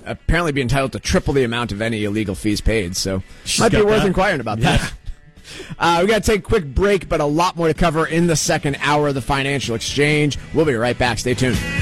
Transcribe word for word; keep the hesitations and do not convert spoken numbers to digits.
apparently be entitled to triple the amount of any illegal fees paid. So She's might be got worth that. inquiring about Yeah. that. Uh, we got to take a quick break, but a lot more to cover in the second hour of the Financial Exchange. We'll be right back. Stay tuned.